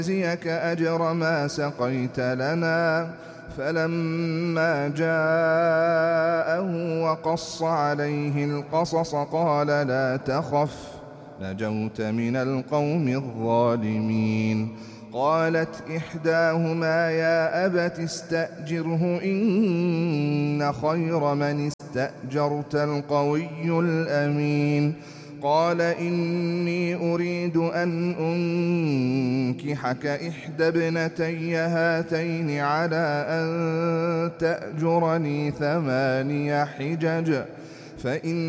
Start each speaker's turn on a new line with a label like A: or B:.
A: لنجزيك أجر ما سقيت لنا. فلما جاءه وقص عليه القصص قال لا تخف نجوت من القوم الظالمين. قالت إحداهما يا أبت استأجره إن خير من استأجرت القوي الأمين. قال إني أريد أن أنكحك إحدى ابنتي هاتين على أن تأجرني 8 حجج فإن